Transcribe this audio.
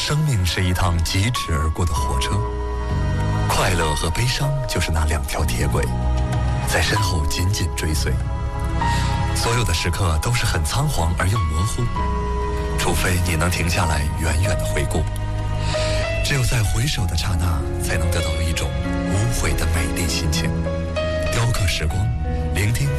生命是一趟疾驰而过的火车，快乐和悲伤就是那两条铁轨，在身后紧紧追随。所有的时刻都是很仓皇而又模糊，除非你能停下来远远地回顾。只有在回首的刹那，才能得到一种无悔的美丽心情。雕刻时光，聆听